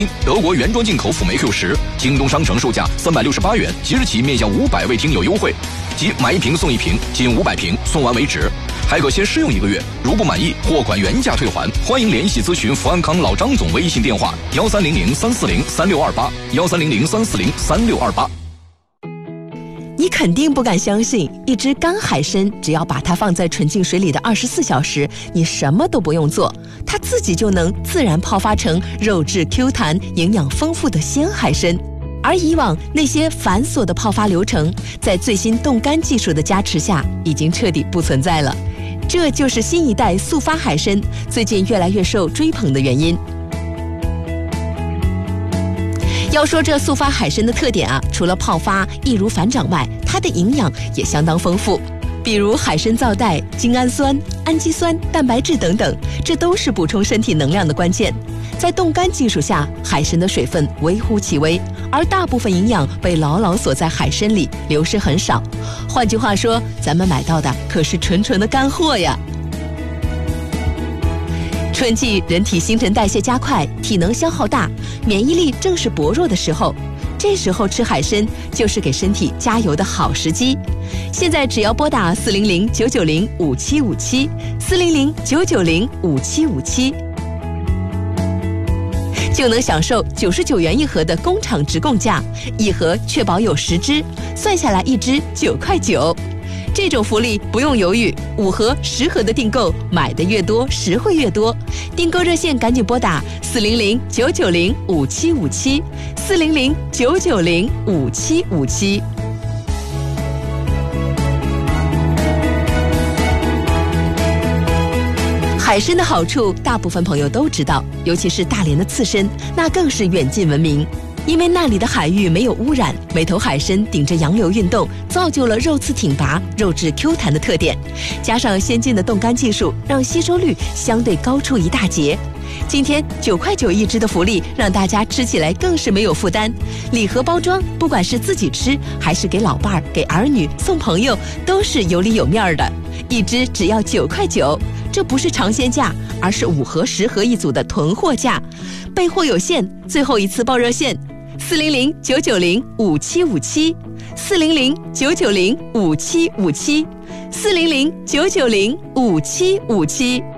德国原装进口辅酶 Q10，京东商城售价368元，即日起面向500位听友优惠，即买1瓶送1瓶，仅500瓶，送完为止。还可先试用1个月，如不满意，货款原价退还。欢迎联系咨询福安康老张总微信电话1300-340-3628，1300-340-3628。 你肯定不敢相信，一只干海参只要把它放在纯净水里的24小时，你什么都不用做，它自己就能自然泡发成肉质 Q 弹、营养丰富的鲜海参。而以往那些繁琐的泡发流程，在最新冻干技术的加持下，已经彻底不存在了。这就是新一代速发海参最近越来越受追捧的原因。要说这速发海参的特点啊，除了泡发易如反掌外，它的营养也相当丰富，比如海参皂带、精氨酸、氨基酸、蛋白质等等，这都是补充身体能量的关键。在冻干技术下，海参的水分微乎其微，而大部分营养被牢牢锁在海参里，流失很少。换句话说，咱们买到的可是纯纯的干货呀。春季人体新陈代谢加快，体能消耗大，免疫力正是薄弱的时候，这时候吃海参就是给身体加油的好时机。现在只要拨打400-990-5757，400-990-5757，就能享受99元一盒的工厂直供价，一盒确保有10只，算下来一只9块9。这种福利不用犹豫，5盒、10盒的订购，买的越多，实惠越多。订购热线赶紧拨打400-990-5757，400-990-5757。海参的好处，大部分朋友都知道，尤其是大连的刺身，那更是远近闻名。因为那里的海域没有污染，每头海参顶着洋流运动，造就了肉刺挺拔、肉质 Q 弹的特点。加上先进的冻干技术，让吸收率相对高出一大截。今天9块9一只的福利，让大家吃起来更是没有负担。礼盒包装，不管是自己吃，还是给老伴儿、给儿女、送朋友，都是有里有面的。一只只要9块9，这不是尝鲜价，而是5盒、10盒一组的囤货价。备货有限，最后一次报热线：400-990-5757，400-990-5757，400-990-5757。